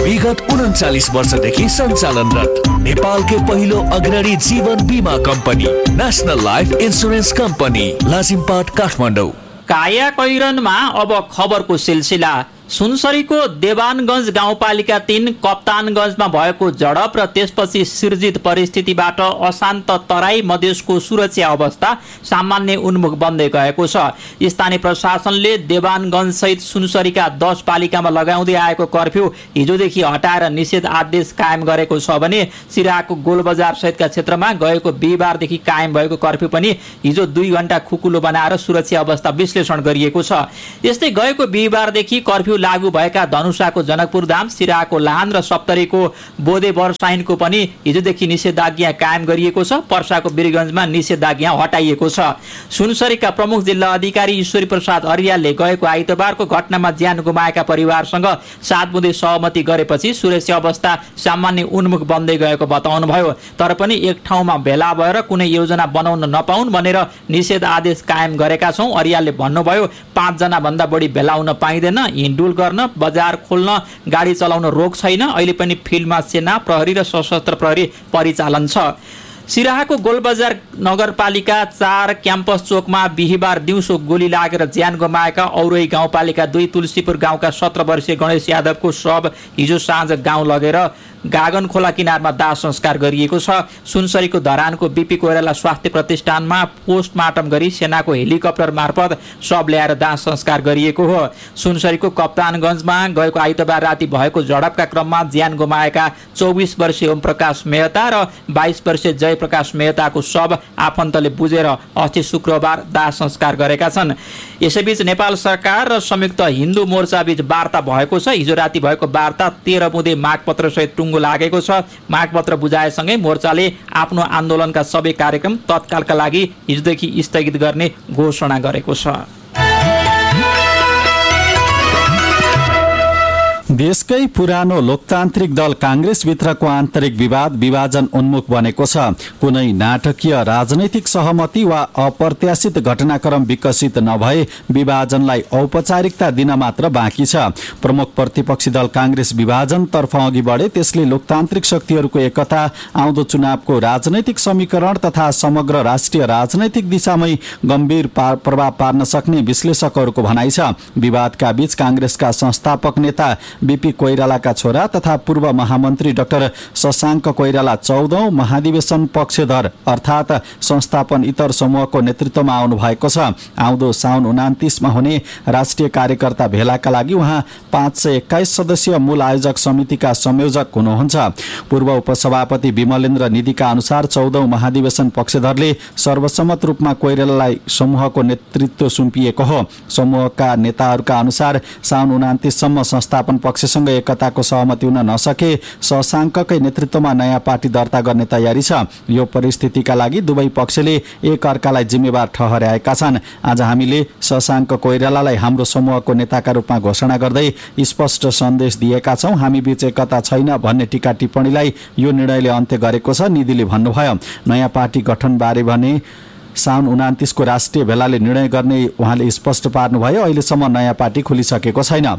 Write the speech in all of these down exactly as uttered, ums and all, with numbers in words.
विगत उन्चालीस वर्षदेखि सञ्चालनरत नेपालकै पहिलो अग्रणी जीवन बीमा company national life insurance company Lazimpat Kathmandu. काया कैरनमा अब खबरको सिलसिला। सुनसरीको देवानगञ्ज गाउँपालिका तीन कप्तानगञ्जमा भएको झडप र त्यसपछि सिर्जित परिस्थितिबाट अशान्त तराई मधेसको सुरक्षा अवस्था सामान्य उन्मुख बन्दै गएको छ। स्थानीय प्रशासनले देवानगञ्ज सहित सुनसरीका दस पालिकामा लगाउँदै आएको कर्फ्यू हिजोदेखि हटाएर निषेध आदेश कायम गरेको छ भने सिराहाको गोलबजार सहितका क्षेत्रमा गएको बिहिबारदेखि कायम भएको कर्फ्यू पनि हिजो दुई घण्टा खुकुलो बनाएर सुरक्षा अवस्था विश्लेषण गरिएको छ। यस्तै गएको बिहिबारदेखि कर्फ्यू लागू भएका धनुषाको जनकपुरधाम, सिराहाको लाहान र सप्तरीको बोधे बरसाइनको पनि हिजोदेखि निषेधाज्ञा कायम गरिएको छ। पर्साको वीरगञ्जमा निषेधाज्ञा हटाइएको छ। सुनसरीका प्रमुख जिल्ला अधिकारी ईश्वरी प्रसाद अर्यालले गएको आइतबारको घटनामा ज्यान गुमाएका परिवारसँग सात बुँदे सहमति गरेपछि सुरक्षा अवस्था सामान्य उन्मुख बन्दै गएको बताउनुभयो। तर पनि एक ठाउँमा भेला भएर कुनै योजना बनाउन नपाउन् भनेर निषेध आदेश कायम गरेका छौँ। अर्यालले भन्नुभयो, पाँचजना भन्दा बढी भेलाउन पाइँदैन, हिँडुल गर्न, बजार खोल्न, गाडी चलाउन रोक छैन। अहिले पनि फिल्डमा सेना, प्रहरी र सशस्त्र प्रहरी परिचालन छ। सिराहाको गोलबजार नगरपालिका चार क्याम्पस चोकमा बिहिबार दिउँसो गोली लागेर ज्यान गुमाएका औरही गाउँपालिका दुई तुलसीपुर गाउँका सत्र वर्षीय गणेश यादवको शव हिजो साँझ गाउँ लगेर गागन खोला किनारमा दाह संस्कार गरिएको छ। सुनसरीको धरानको बीपी कोइराला स्वास्थ्य प्रतिष्ठानमा पोस्टमार्टम गरी सेनाको हेलिकप्टर मार्फत शव ल्याएर दाह संस्कार गरिएको हो। सुनसरीको कप्तानगञ्जमा गएको आइतबार राति भएको झडपका क्रममा ज्यान गुमाएका चौबिस वर्षीय ओम प्रकाश मेहता र बाइस वर्षीय जय प्रकाश मेहताको शव आफन्तले बुझेर अस्ति शुक्रबार दाह संस्कार गरेका छन्। यसैबीच नेपाल सरकार र संयुक्त हिन्दू मोर्चा बीच वार्ता भएको छ। हिजो राति भएको वार्ता तेह्र बुँदे मागपत्र सहित टुङ्गो लागेको छ। मागपत्र बुझाएसँगै मोर्चाले आफ्नो आन्दोलनका सबै कार्यक्रम तत्कालका लागि हिजोदेखि स्थगित गर्ने घोषणा गरेको छ। देशकै पुरानो लोकतान्त्रिक दल कांग्रेसभित्रको आन्तरिक विवाद विभाजन उन्मुख बनेको छ। कुनै नाटकीय राजनैतिक सहमति वा अप्रत्याशित घटनाक्रम विकसित नभए विभाजनलाई औपचारिकता दिन मात्र बाँकी छ। प्रमुख प्रतिपक्षी दल कांग्रेस विभाजनतर्फ अघि बढे, त्यसले लोकतान्त्रिक शक्तिहरूको एकता, आउँदो चुनावको राजनैतिक समीकरण तथा समग्र राष्ट्रिय राजनैतिक दिशामै गम्भीर प्रभाव पार्न सक्ने विश्लेषकहरूको भनाइ छ। विवादका बीच कांग्रेसका संस्थापक नेता बीपी कोइरालाका छोरा तथा पूर्व महामन्त्री डाक्टर शशाङ्क कोइराला चौधौं महाधिवेशन पक्षधर अर्थात् संस्थापन इतर समूहको नेतृत्वमा आउनु भएको छ। आउँदो साउन उनातिसमा हुने राष्ट्रिय कार्यकर्ता भेलाका लागि उहाँ पाँच सय एक्काइस सदस्यीय मूल आयोजक समितिका संयोजक हुनुहुन्छ। पूर्व उपसभापति विमलेन्द्र निधिका अनुसार चौधौं महाधिवेशन पक्षधरले सर्वसम्मत रूपमा कोइरालालाई समूहको नेतृत्व सुम्पिएको हो। समूहका नेताहरूका अनुसार साउन उनातिससम्म संस्थापन पक्षसँग एकताको सहमति हुन नसके शशाङ्ककै नेतृत्वमा नयाँ पार्टी दर्ता गर्ने तयारी छ। यो परिस्थितिका लागि दुवै पक्षले एक अर्कालाई जिम्मेवार ठहर्याएका छन्। आज हामीले शशाङ्क कोइरालालाई हाम्रो समूहको नेताका रूपमा घोषणा गर्दै स्पष्ट सन्देश दिएका छौं। हामी बीच एकता छैन भन्ने टीका टिप्पणीलाई यो निर्णयले अन्त्य गरेको छ। निधिले भन्नुभयो। नयाँ पार्टी गठनबारे भने साउन उनातिसको राष्ट्रिय भेलाले निर्णय गर्ने उहाँले स्पष्ट पार्नुभयो। अहिलेसम्म नयाँ पार्टी खुलिसकेको छैन।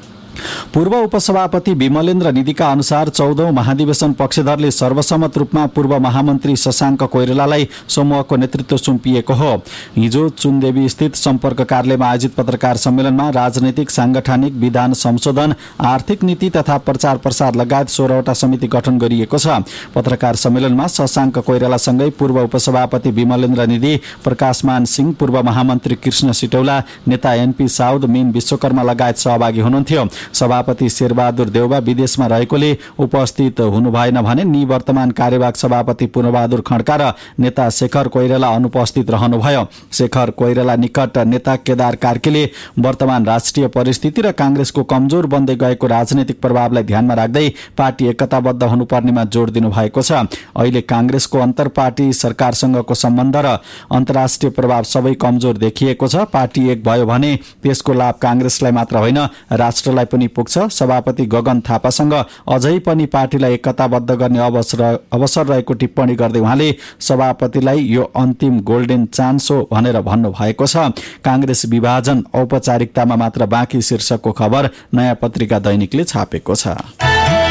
पूर्व उपसभापति विमलेन्द्र निधिका अनुसार चौधौं महाधिवेशन पक्षधरले सर्वसम्मत रूपमा पूर्व महामन्त्री शशाङ्क कोइरालालाई समूहको नेतृत्व सुम्पिएको हो। हिजो चुनदेवी स्थित सम्पर्क कार्यालयमा आयोजित पत्रकार सम्मेलनमा राजनैतिक, सांगठनिक, विधान संशोधन, आर्थिक नीति तथा प्रचार प्रसार लगायत सोह्रवटा समिति गठन गरिएको छ। पत्रकार सम्मेलनमा शशाङ्क कोइरालासँगै पूर्व उपसभापति विमलेन्द्र निधि, प्रकाशमान सिंह, पूर्व महामन्त्री कृष्ण सिटौला, नेता एनपी साउद, मीन विश्वकर्मा लगायत सहभागी हुनुहुन्थ्यो। सभापति शेरबहादुर देउबा विदेशमा रहेकोले उपस्थित हुनु भएन भने निवर्तमान कार्यवाहक सभापति पूर्णबहादुर खड्का र नेता शेखर कोइराला अनुपस्थित रहनुभयो। शेखर कोइराला निकट नेता केदार कार्कीले वर्तमान राष्ट्रिय परिस्थिति र कांग्रेसको कमजोर बन्दै गएको राजनैतिक प्रभावलाई ध्यानमा राख्दै पार्टी एकताबद्ध हुनुपर्नेमा जोड दिनु भएको छ। अहिले कांग्रेसको अन्तर पार्टी सरकारसँगको सम्बन्ध र अन्तर्राष्ट्रिय प्रभाव सबै कमजोर देखिएको छ। पार्टी एक भयो भने त्यसको लाभ कांग्रेसलाई मात्र होइन राष्ट्रलाई पनि पुग्छ। सभापति गगन थापासँग अझै पनि पार्टीलाई एकताबद्ध गर्ने अवसर अवसर रहेको टिप्पणी गर्दै उहाँले सभापतिलाई यो अन्तिम गोल्डन चान्स हो भनेर भन्नु भएको छ। कांग्रेस विभाजन औपचारिकतामा मात्र बाँकी शीर्षकको खबर नयाँ पत्रिका दैनिकले छापेको छ।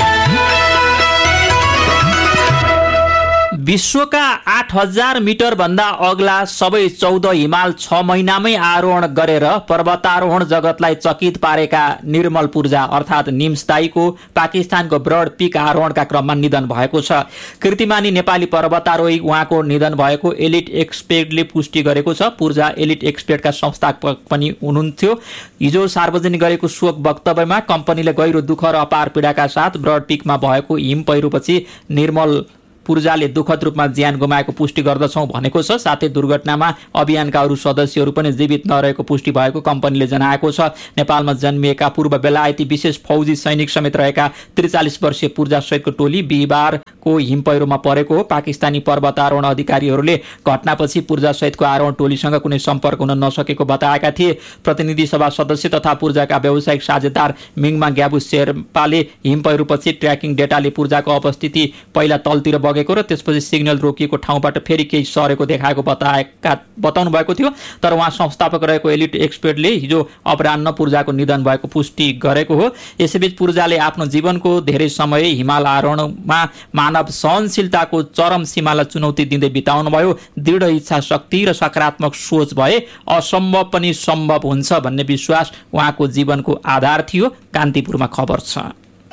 विश्वका आठ हजार मिटर भन्दा अग्ला सबै चौध हिमाल छ महिनामै आरोहण गरेर पर्वतारोहण जगतलाई चकित पारेका निर्मल पूर्जा अर्थात् निम्स दाईको पाकिस्तानको ब्रड पिक आरोहणका क्रममा निधन भएको छ। कीर्तिमानी नेपाली पर्वतारोही उहाँको निधन भएको एलिट एक्सपर्टले पुष्टि गरेको छ। पूर्जा एलिट एक्सपर्टका संस्थापक पनि हुनुहुन्थ्यो। हिजो सार्वजनिक गरेको शोक वक्तव्यमा कम्पनीले गहिरो दुःख र अपार पीडाका साथ ब्रड पिकमा भएको हिम पहिरोपछि निर्मल पूर्जाले दुःखद रूपमा ज्यान गुमाएको पुष्टि गर्दछौं भनेको छ। साथै दुर्घटनामा अभियानका अरू सदस्यहरू पनि जीवित नरहेको पुष्टि भएको कम्पनीले जनाएको छ। नेपालमा जन्मिएका पूर्व बेलायती विशेष फौजी सैनिक समेत रहेका त्रिचालिस वर्षीय पूर्जा सहितको टोली बिहिबारको हिम पहिरोमा परेको हो। पाकिस्तानी पर्वतारोहण अधिकारीहरूले घटनापछि पूर्जा सहितको आरोहण टोलीसँग कुनै सम्पर्क हुन नसकेको बताएका थिए। प्रतिनिधि सभा सदस्य तथा पूर्जाका व्यावसायिक साझेदार मिङमा ग्याबु शेर्पाले हिम पहिरोपछि ट्र्याकिङ डेटाले पूर्जाको उपस्थिति पहिला तलतिर बगेको र त्यसपछि सिग्नल रोकिएको ठाउँबाट फेरि केही सरेको देखाएको बताएका बताउनु भएको थियो। तर उहाँ संस्थापक रहेको एलिट एक्सपर्टले हिजो अपराह्न पूर्जाको निधन भएको पुष्टि गरेको हो। यसैबीच पूर्जाले आफ्नो जीवनको धेरै समय हिमाल आरोहणमा मानव सहनशीलताको चरम सीमालाई चुनौती दिँदै बिताउनुभयो। दृढ इच्छा शक्ति र सकारात्मक सोच भए असम्भव पनि सम्भव हुन्छ भन्ने विश्वास उहाँको जीवनको आधार थियो। कान्तिपुरमा खबर छ।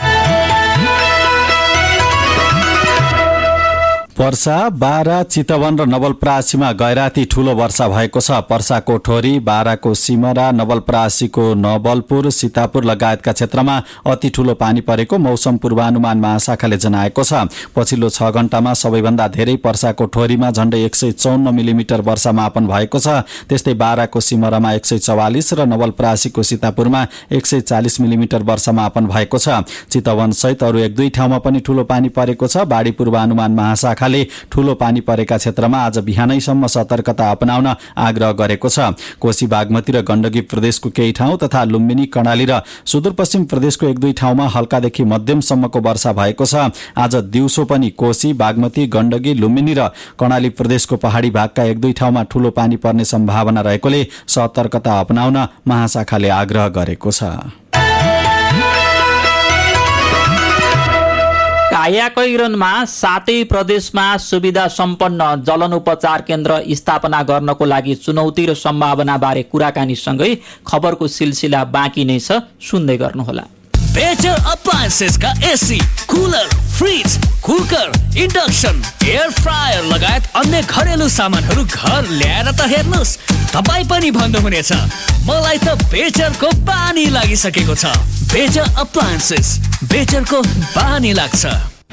पर्सा, बारा, चितवन र नवलपरासीमा गैराती ठूलो वर्षा भएको छ। पर्साको ठोरी, बाराको सिमरा, नवलपरासीको नवलपुर, सीतापुर लगायतका क्षेत्रमा अति ठूलो पानी परेको मौसम पूर्वानुमान महाशाखाले जनाएको छ। पछिल्लो छ घण्टामा सबैभन्दा धेरै पर्साको ठोरीमा झण्डै एक सय चौन्न मिलिमिटर वर्षा मापन भएको छ। त्यस्तै बाराको सिमरामा एक सय चौवालिस र नवलपरासीको सीतापुरमा एक सय चालिस मिलिमिटर वर्षा मापन भएको छ। चितवन सहित अरू एक दुई ठाउँमा पनि ठूलो पानी परेको छ। बाढी पूर्वानुमान महाशाखा ठूलो पानी परेका क्षेत्रमा आज बिहानैसम्म सतर्कता अपनाउन आग्रह गरेको छ। कोशी, बागमती र गण्डकी प्रदेशको केही ठाउँ तथा लुम्बिनी, कर्णाली र सुदूरपश्चिम प्रदेशको एक दुई ठाउँमा हल्कादेखि मध्यमसम्मको वर्षा भएको छ। आज दिउँसो पनि कोशी, बागमती, गण्डकी, लुम्बिनी र कर्णाली प्रदेशको पहाडी भागका एक दुई ठाउँमा ठूलो पानी पर्ने सम्भावना रहेकोले सतर्कता अपनाउन महाशाखाले आग्रह गरेको छ। कायाकैरनमा सातै प्रदेशमा सुविधा सम्पन्न जलनोपचार केन्द्र स्थापना गर्नको लागि चुनौती र सम्भावना बारे कुराकानीसँगै खबरको सिलसिला बाँकी नै छ। सुन्दै गर्नुहोला। बेटर अप्लायन्सेस का AC, cooler, fridge, cooker, induction, air fryer लगायत अन्य घरेलु सामानहरू घर ल्याएर त हेर्नुस्, तपाई पनि भन्नुहुनेछ मलाई त बेटरको बानी लागिसकेको छ। बेटर अप्लायन्सेस, बेटरको बानी लाग्छ।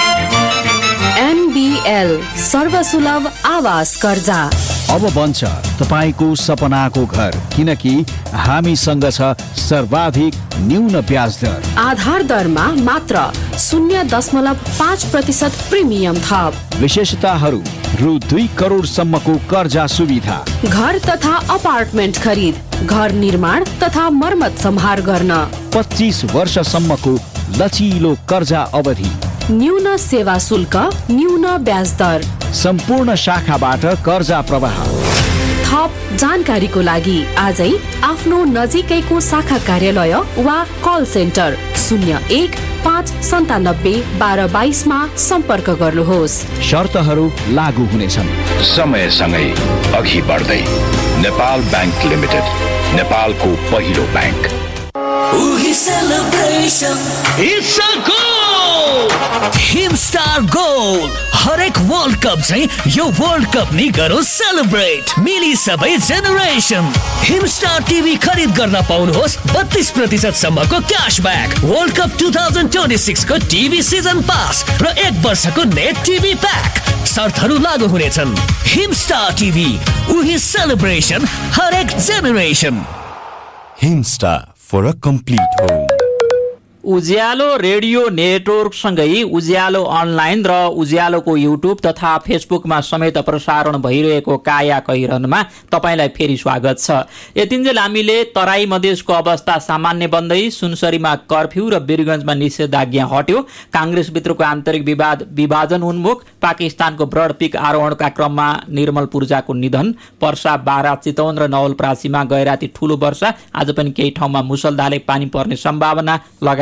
एनबीएल सर्वसुलभ आवास कर्जा अब बन्छ तपाईको सपनाको घर, किनकि हामीसँग छ सर्वाधिक न्यून ब्याज दर। आधार दरमा मात्र शून्य दशमलव पाँच प्रतिशत प्रिमियम थप। विशेषताहरू रु दुई करोड सम्मको कर्जा सुविधा, घर तथा अपार्टमेन्ट खरिद, घर निर्माण तथा मर्मत सम्हार गर्न, पच्चीस वर्षसम्मको लचिलो कर्जा अवधि, न्यून सेवा शुल्क, न्यून ब्याज दर, सम्पूर्ण शाखाबाट कर्जा प्रवाह। थप जानकारीको लागि आजै आफ्नो नजिकैको शाखा कार्यालय वा कल सेन्टर शून्य एक पाँच सन्तानब्बे बाह्र बाइसमा सम्पर्क गर्नुहोस्। शर्तहरू लागू हुनेछन्। समयसँगै अघि बढ्दै नेपाल ब्याङ्क लिमिटेड, नेपालको पहिलो ब्याङ्क। हिमस्टार गोल हरेक वर्ल्ड कप चाहिँ यो वर्ल्ड कप नि गरौँ सेलिब्रेट। मिली सबै जेनेरेसन हिमस्टार टिभी खरिद गर्न पाउनुहोस् बत्तीस प्रतिशत सम्मको cashback, world cup two thousand twenty six को टिभी सिजन पास र एक वर्षको नेट टिभी प्याक। शर्तहरू लागू हुनेछन्। हिमस्टार टिभी, उही सेलिब्रेसन हरेक generation. Himstar for a complete home. Ujyaalo radio नेटवर्कसँगै Ujyaalo online र उज्यालोको युट्युब तथा फेसबुकमा समेत प्रसारण भइरहेको काया कैरनमा तपाईँलाई फेरि स्वागत छ। यतिन्जेल हामीले तराई मधेसको अवस्था सामान्य बन्दै सुनसरीमा कर्फ्यू र वीरगञ्जमा निषेधाज्ञा हट्यो, काङ्ग्रेसभित्रको आन्तरिक विवाद विभाजन उन्मुख, पाकिस्तानको ब्रड पिक आरोहणका क्रममा निर्मल पूर्जाको निधन, पर्सा, बारा, चितवन र नवलपरासीमा गैराती ठूलो वर्षा, आज पनि केही ठाउँमा मुसलधारे पानी पर्ने सम्भावना लगायत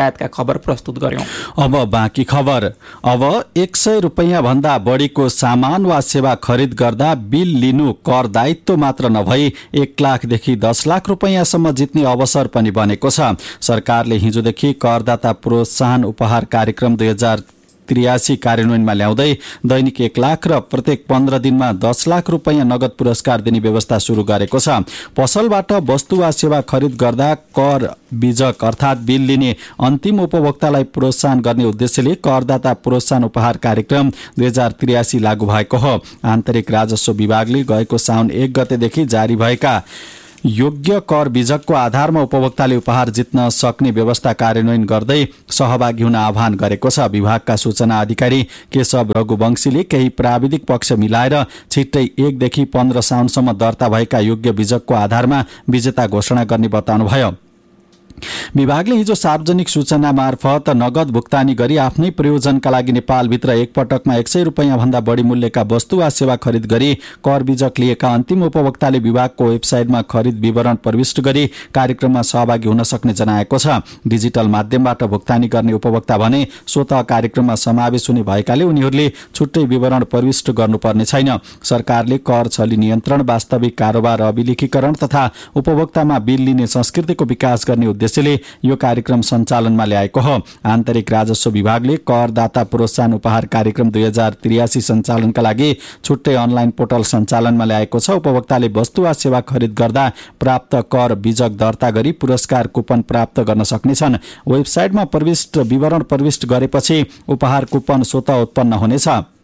लगायतका खबर प्रस्तुत गर्यौं। अब बाँकी खबर। अब एक सय रुपियाँ भन्दा बढीको सामान वा सेवा खरिद गर्दा बिल लिनु कर दायित्व मात्र नभई एक लाखदेखि दस लाख रुपियाँसम्म जित्ने अवसर पनि बनेको छ। सरकारले हिजोदेखि करदाता प्रोत्साहन उपहार कार्यक्रम दुई हजार त्रियासी कार्यान्वयनमा ल्याउँदै दैनिक एक लाख र प्रत्येक पन्ध्र दिनमा दस लाख रुपियाँ नगद पुरस्कार दिने व्यवस्था शुरू गरेको छ। पसलबाट वस्तु वा सेवा खरिद गर्दा कर बीजक अर्थात बिल लिने अन्तिम उपभोक्तालाई प्रोत्साहन गर्ने उद्देश्यले करदाता प्रोत्साहन उपहार कार्यक्रम दुई हजार त्रियासी लागू भएको हो। आन्तरिक राजस्व विभागले गएको साउन एक गतेदेखि जारी भएका योग्य कर बीजकको आधारमा उपभोक्ताले उपहार जित्न सक्ने व्यवस्था कार्यान्वयन गर्दै सहभागी हुन आह्वान गरेको छ। विभागका सूचना अधिकारी केशव रघुवंशीले केही प्राविधिक पक्ष मिलाएर छिट्टै एकदेखि पन्ध्र साउनसम्म दर्ता भएका योग्य बीजकको आधारमा विजेता घोषणा गर्ने बताउनुभयो। विभागले हिजो सार्वजनिक सूचना मार्फत नगद भुक्तानी गरी आफ्नै प्रयोजनका लागि नेपालभित्र एकपटकमा एक सय रुपियाँ भन्दा बढी मूल्यका वस्तु वा सेवा खरिद गरी कर बीजक लिएका अन्तिम उपभोक्ताले विभागको वेबसाइटमा खरिद विवरण प्रविष्ट गरी कार्यक्रममा सहभागी हुन सक्ने जनाएको छ। डिजिटल माध्यमबाट भुक्तानी गर्ने उपभोक्ता भने स्वत कार्यक्रममा समावेश हुने भएकाले उनीहरूले छुट्टै विवरण प्रविष्ट गर्नुपर्ने छैन। सरकारले कर छली नियन्त्रण, वास्तविक कारोबार अभिलेखीकरण तथा उपभोक्तामा बिल लिने संस्कृतिको विकास गर्ने उद्देश्यले यो कार्यक्रम सञ्चालनमा ल्याएको हो। आन्तरिक राजस्व विभागले करदाता प्रोत्साहन उपहार कार्यक्रम दुई हजार त्रियासी सञ्चालनका लागि छुट्टै अनलाइन पोर्टल सञ्चालनमा ल्याएको छ। उपभोक्ताले वस्तु वा सेवा खरिद गर्दा प्राप्त कर बीजक दर्ता गरी पुरस्कार कुपन प्राप्त गर्न सक्नेछन्। वेबसाइटमा प्रविष्ट विवरण प्रविष्ट गरेपछि उपहार कुपन स्वतः उत्पन्न हुनेछ।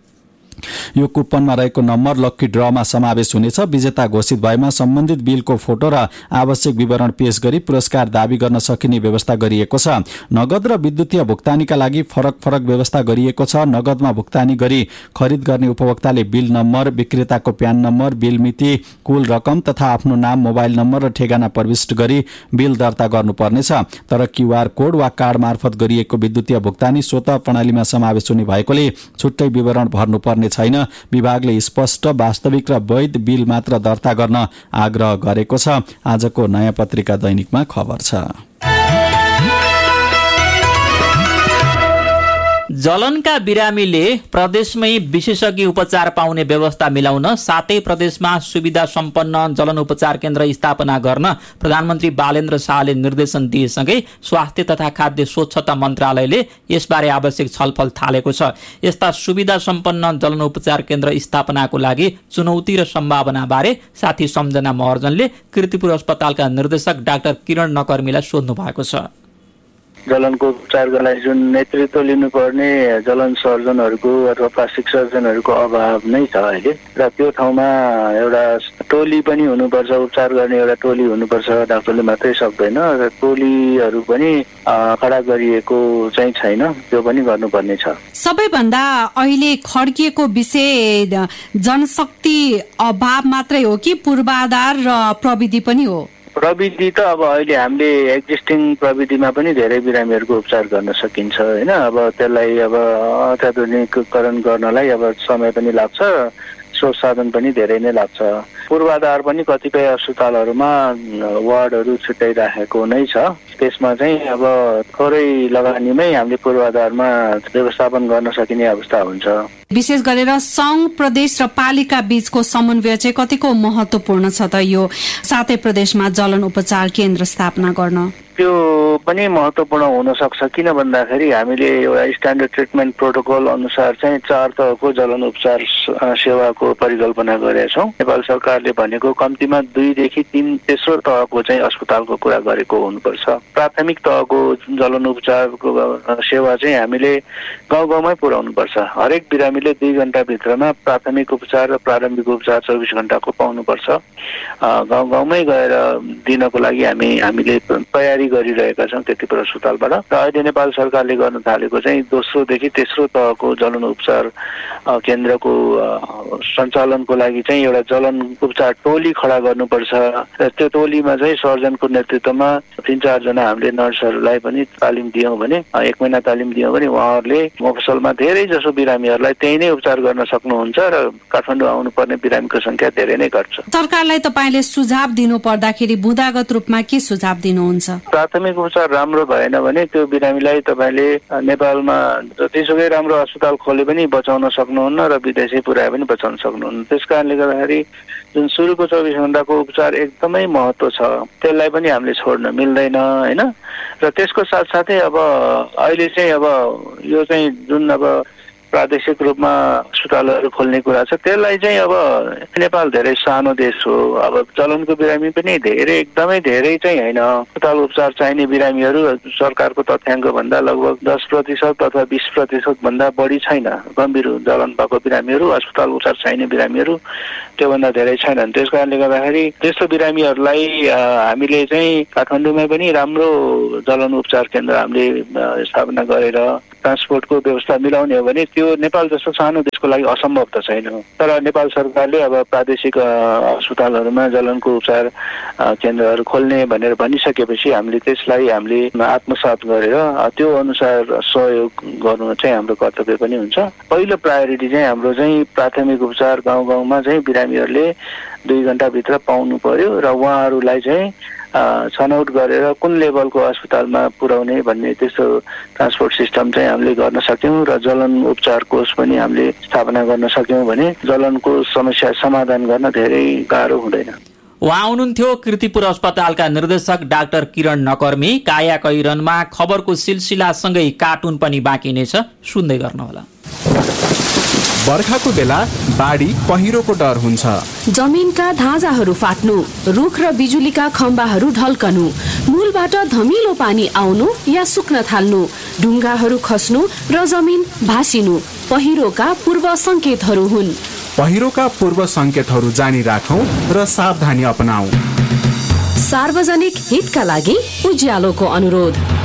यो कुपनमा रहेको नम्बर लक्की ड्रमा समावेश हुनेछ। विजेता घोषित भएमा सम्बन्धित बिलको फोटो र आवश्यक विवरण पेश गरी पुरस्कार दावी गर्न सकिने व्यवस्था गरिएको छ। नगद र विद्युतीय भुक्तानीका लागि फरक फरक व्यवस्था गरिएको छ। नगदमा भुक्तानी गरी खरिद गर्ने उपभोक्ताले bill number, विक्रेताको PAN number, bill मिति, कुल रकम तथा आफ्नो नाम, मोबाइल नम्बर र ठेगाना प्रविष्ट गरी बिल दर्ता गर्नुपर्नेछ। तर क्यूआर कोड वा कार्ड मार्फत गरिएको विद्युतीय भुक्तानी स्वतः प्रणालीमा समावेश हुने भएकोले छुट्टै विवरण भर्नुपर्ने छैन। विभागले स्पष्ट, वास्तविक र वैध बिल मात्र दर्ता गर्न आग्रह गरेको छ। आजको नयाँ पत्रिका दैनिकमा खबर छ। जलनका बिरामीले प्रदेशमै विशेषज्ञ उपचार पाउने व्यवस्था मिलाउन सातै प्रदेशमा सुविधा सम्पन्न जलन उपचार केन्द्र स्थापना गर्न प्रधानमन्त्री बालेन्द्र शाहले निर्देशन दिएसँगै स्वास्थ्य तथा खाद्य स्वच्छता मन्त्रालयले यसबारे आवश्यक छलफल थालेको छ। यस्ता सुविधा सम्पन्न जलन उपचार केन्द्र स्थापनाको लागि चुनौती र सम्भावनाबारे साथी सम्झना महर्जनले कीर्तिपुर अस्पतालका निर्देशक डाक्टर किरण नकर्मीलाई सोध्नु भएको छ। जलनको उपचारका लागि जुन नेतृत्व लिनुपर्ने जलन सर्जनहरूको अथवा प्लास्टिक सर्जनहरूको अभाव नै छ अहिले, र त्यो ठाउँमा एउटा टोली पनि हुनुपर्छ, उपचार गर्ने एउटा टोली हुनुपर्छ। डाक्टरले मात्रै सक्दैन, र टोलीहरू पनि खडा गरिएको चाहिँ छैन, त्यो पनि गर्नुपर्ने छ। सबैभन्दा अहिले खड्किएको विषय जनशक्ति अभाव मात्रै हो कि पूर्वाधार र प्रविधि पनि हो? प्रविधि त अब अहिले हामीले एक्जिस्टिङ प्रविधिमा पनि धेरै बिरामीहरूको उपचार गर्न सकिन्छ होइन। अब त्यसलाई अब अत्याधुनिकीकरण गर्नलाई अब समय पनि लाग्छ, स्रोत साधन पनि धेरै नै लाग्छ। पूर्वाधार पनि कतिपय अस्पतालहरूमा वार्डहरू छुट्याइराखेको नै छ। त्यसमा चाहिँ अब थोरै लगानीमै हामीले पूर्वाधारमा व्यवस्थापन गर्न सकिने अवस्था हुन्छ। विशेष गरेर सङ्घ, प्रदेश र पालिका बीचको समन्वय चाहिँ कतिको महत्त्वपूर्ण छ त यो सातै प्रदेशमा जलन उपचार केन्द्र स्थापना गर्न? त्यो पनि महत्त्वपूर्ण हुन सक्छ। किन भन्दाखेरि हामीले एउटा स्ट्यान्डर्ड ट्रिटमेन्ट प्रोटोकल अनुसार चाहिँ चार तहको जलन उपचार सेवाको परिकल्पना गरेका छौँ। नेपाल सरकारले भनेको कम्तीमा दुईदेखि तीन तेस्रो तहको चाहिँ अस्पतालको कुरा गरेको हुनुपर्छ। प्राथमिक तहको जलन उपचारको सेवा चाहिँ हामीले गाउँ गाउँमै पुर्याउनुपर्छ। हरेक बिरामीले दुई घण्टाभित्रमा प्राथमिक उपचार र प्रारम्भिक उपचार चौबिस घण्टाको पाउनुपर्छ। गाउँ गाउँमै गएर दिनको लागि हामी हामीले तयारी गरिरहेका छौँ कीर्तिपुर अस्पतालबाट। र अहिले नेपाल सरकारले गर्न थालेको चाहिँ दोस्रोदेखि तेस्रो तहको जलन उपचार केन्द्रको सञ्चालनको लागि चाहिँ एउटा जलन उपचार टोली खडा गर्नुपर्छ। र त्यो टोलीमा चाहिँ सर्जनको नेतृत्वमा तीन चारजना हामीले नर्सहरूलाई पनि तालिम दियौँ भने, एक महिना तालिम दियौँ भने उहाँहरूले मफसलमा धेरै जसो बिरामीहरूलाई त्यही नै उपचार गर्न सक्नुहुन्छ र काठमाडौँ आउनुपर्ने बिरामीको संख्या धेरै नै घट्छ। सरकारलाई तपाईँले सुझाव दिनु पर्दाखेरि बुँदागत रूपमा के सुझाव दिनुहुन्छ? प्राथमिक उपचार राम्रो भएन भने त्यो बिरामीलाई तपाईँले नेपालमा जतिसुकै राम्रो अस्पताल खोले पनि बचाउन सक्नुहुन्न र विदेशै पुर्याए पनि बचाउन सक्नुहुन्न। त्यस कारणले गर्दाखेरि जुन सुरुको चौबिस घण्टाको उपचार एकदमै महत्त्व छ, त्यसलाई पनि हामीले छोड्न मिल्दैन होइन। र त्यसको साथसाथै अब अहिले चाहिँ अब यो चाहिँ जुन अब प्रादेशिक रूपमा अस्पतालहरू खोल्ने कुरा छ, त्यसलाई चाहिँ अब नेपाल धेरै सानो देश हो। अब जलनको बिरामी पनि धेरै एकदमै धेरै चाहिँ होइन, अस्पताल उपचार चाहिने बिरामीहरू सरकारको तथ्याङ्क भन्दा लगभग दस प्रतिशत अथवा बिस प्रतिशत भन्दा बढी छैन। गम्भीर जलन भएको बिरामीहरू, अस्पताल उपचार चाहिने बिरामीहरू त्योभन्दा धेरै छैनन्। त्यस कारणले गर्दाखेरि त्यस्तो बिरामीहरूलाई हामीले चाहिँ काठमाडौँमै पनि राम्रो जलन उपचार केन्द्र हामीले स्थापना गरेर ट्रान्सपोर्टको व्यवस्था मिलाउने हो भने त्यो नेपाल जस्तो सानो देशको लागि असम्भव त छैन। तर नेपाल सरकारले अब प्रादेशिक अस्पतालहरूमा जलनको उपचार केन्द्रहरू खोल्ने भनेर भनिसकेपछि हामीले त्यसलाई हामीले आत्मसात गरेर त्यो अनुसार सहयोग गर्नु चाहिँ हाम्रो कर्तव्य पनि हुन्छ। पहिलो प्रायोरिटी चाहिँ हाम्रो चाहिँ प्राथमिक उपचार गाउँ गाउँमा चाहिँ बिरामीहरूले दुई घन्टाभित्र पाउनु पर्यो र उहाँहरूलाई चाहिँ छनौट गरेर कुन लेभलको अस्पतालमा पुर्याउने भन्ने त्यस्तो ट्रान्सपोर्ट सिस्टम चाहिँ हामीले गर्न सक्यौँ र जलन उपचार कोष पनि हामीले स्थापना गर्न सक्यौँ भने जलनको समस्या समाधान गर्न धेरै गाह्रो हुँदैन। उहाँ हुनुहुन्थ्यो कीर्तिपुर अस्पतालका निर्देशक डाक्टर किरण नकर्मी। काया कैरनमा खबरको सिलसिलासँगै कार्टुन पनि बाँकी नै छ, सुन्दै गर्नुहोला। बर्खाको बेला बाढी पहिरोको डर हुन्छ, जमिनका धाजाहरू फाट्नु, रुख र बिजुलीका खम्बाहरू ढल्कनु, मूलबाट धमिलो पानी आउनु या सुक्न थाल्नु, ढुङ्गाहरू खस्नु र जमिन भासिनु पहिरोका पूर्व संकेतहरू हुन्। पहिरोका पूर्व संकेतहरू जानी राखौं र सावधानी अपनाऊ। सार्वजनिक हितका लागि उज्यालोको अनुरोध।